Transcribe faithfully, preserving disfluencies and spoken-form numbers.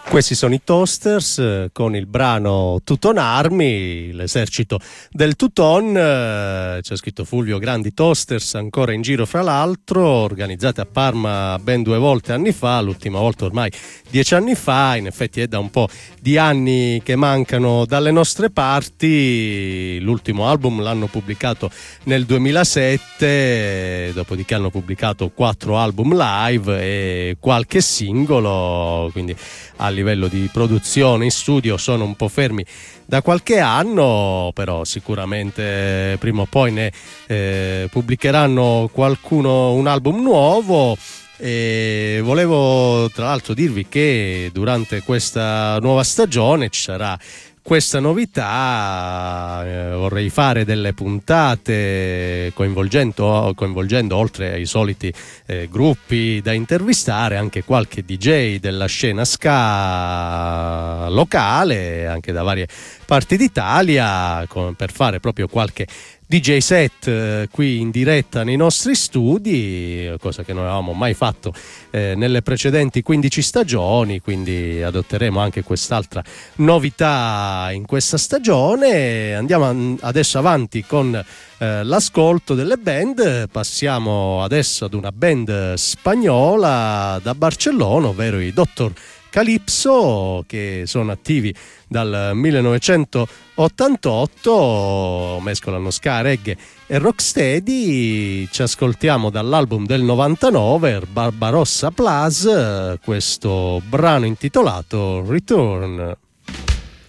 Questi sono i Toasters eh, con il brano Tuton Army, l'esercito del Tuton. Eh, c'è scritto Fulvio Grandi Toasters ancora in giro, fra l'altro, organizzate a Parma ben due volte anni fa, l'ultima volta ormai dieci anni fa. In effetti è da un po' di anni che mancano dalle nostre parti. L'ultimo album l'hanno pubblicato nel duemilasette, dopodiché hanno pubblicato quattro album live e qualche singolo, quindi a livello di produzione in studio sono un po' fermi da qualche anno, però sicuramente prima o poi ne eh, pubblicheranno qualcuno un album nuovo. E volevo tra l'altro dirvi che durante questa nuova stagione ci sarà questa novità. Eh, vorrei fare delle puntate coinvolgendo, coinvolgendo oltre ai soliti eh, gruppi da intervistare anche qualche D J della scena ska locale, anche da varie parti d'Italia, con, per fare proprio qualche D J set eh, qui in diretta nei nostri studi, cosa che non avevamo mai fatto eh, nelle precedenti quindici stagioni, quindi adotteremo anche quest'altra novità in questa stagione. Andiamo adesso avanti con eh, l'ascolto delle band. Passiamo adesso ad una band spagnola da Barcellona, ovvero i Doctor Calypso, che sono attivi dal millenovecentottantotto, mescolano ska, reggae e rocksteady. Ci ascoltiamo dall'album del novantanove, Barbarossa Plus, questo brano intitolato Return.